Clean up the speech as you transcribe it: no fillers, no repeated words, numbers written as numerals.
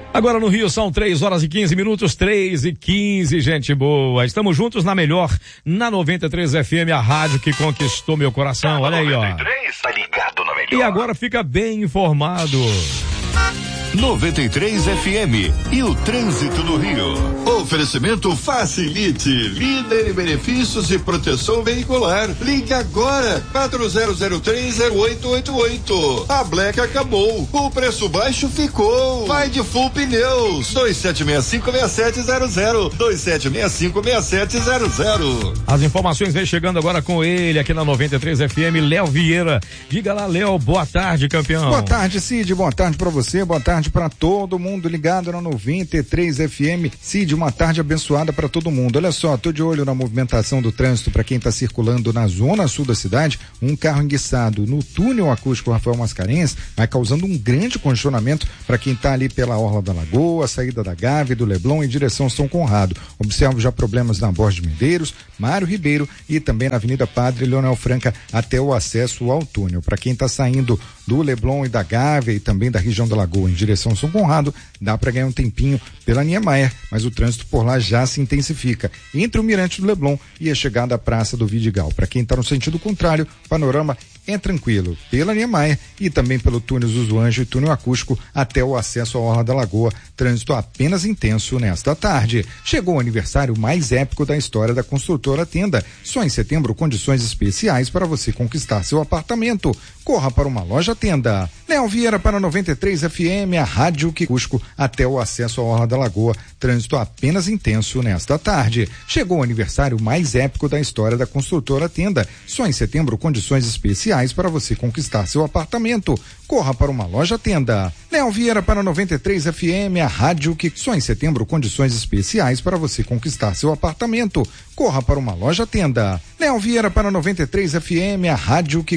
Agora no Rio são 3h15, 3h15, gente boa. Estamos juntos na melhor, na 93 FM, a rádio que conquistou meu coração. Olha aí, ó. 93, tá ligado na melhor. E agora fica bem informado. 93 FM e o trânsito no Rio. Oferecimento Facilite, líder em benefícios e proteção veicular. Ligue agora, 40030888. A Black acabou, o preço baixo ficou. Vai de Full Pneus, 2765-6700, 2765-6700. As informações vem chegando agora com ele aqui na 93 FM, Léo Vieira. Diga lá, Léo, boa tarde, campeão. Boa tarde, Cid, boa tarde pra você, boa tarde para todo mundo ligado na 93 FM. Cid, uma tarde abençoada para todo mundo. Olha só, tô de olho na movimentação do trânsito para quem está circulando na zona sul da cidade. Um carro enguiçado no túnel acústico Rafael Mascarenhas vai causando um grande congestionamento para quem está ali pela Orla da Lagoa, saída da Gávea e do Leblon em direção São Conrado. Observo já problemas na Borges de Medeiros, Mário Ribeiro e também na Avenida Padre Leonel Franca até o acesso ao túnel. Para quem está saindo do Leblon e da Gávea e também da região da Lagoa em direção São Conrado, dá para ganhar um tempinho pela Niemeyer, mas o trânsito por lá já se intensifica entre o Mirante do Leblon e a chegada à Praça do Vidigal. Para quem está no sentido contrário, panorama é tranquilo pela Niemeyer e também pelo túnel Zuzu Anjo e túnel acústico até o acesso à Orla da Lagoa. Trânsito apenas intenso nesta tarde. Chegou o aniversário mais épico da história da construtora Tenda. Só em setembro, condições especiais para você conquistar seu apartamento. Corra para uma loja Tenda. Léo Vieira para 93 FM, a rádio que Cusco até o acesso à Orla da Lagoa. Trânsito apenas intenso nesta tarde. Chegou o aniversário mais épico da história da construtora Tenda. Só em setembro, condições especiais para você conquistar seu apartamento. Corra para uma loja Tenda. Léo Vieira para 93 FM, a rádio que só em setembro, condições especiais para você conquistar seu apartamento. Corra para uma loja Tenda. Léo Vieira para 93 FM, a rádio que